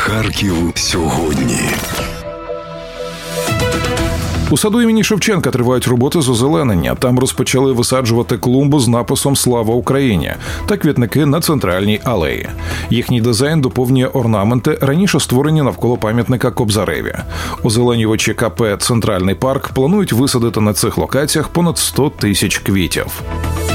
Харків сьогодні. У саду імені Шевченка тривають роботи з озеленення. Там розпочали висаджувати клумбу з написом «Слава Україні» та квітники на центральній алеї. Їхній дизайн доповнює орнаменти, раніше створені навколо пам'ятника Кобзареві. Озеленювачі КП «Центральний парк» планують висадити на цих локаціях понад 100 тисяч квітів.